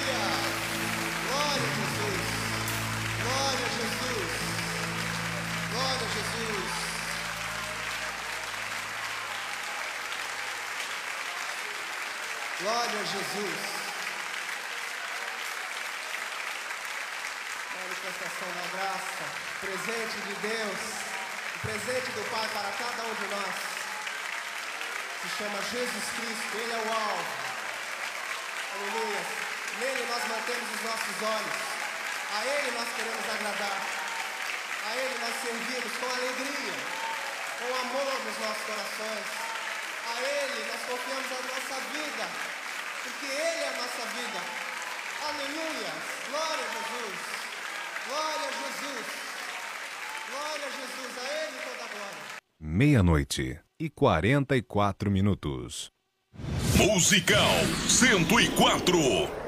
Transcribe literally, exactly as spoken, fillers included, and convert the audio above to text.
Glória a Jesus. Glória a Jesus. Glória a Jesus. Glória a Jesus. Manifestação da graça, presente de Deus, o presente do Pai para cada um de nós. Se chama Jesus Cristo, Ele é o alvo. Aleluia. Nele nós mantemos os nossos olhos. A Ele nós queremos agradar. A Ele nós servimos com alegria, com amor nos nossos corações. A Ele nós confiamos a nossa vida, porque Ele é a nossa vida. Aleluia. Glória a Jesus. Glória a Jesus. Glória a Jesus. A Ele toda a glória. Meia-noite e quarenta e quatro minutos. Musical cento e quatro.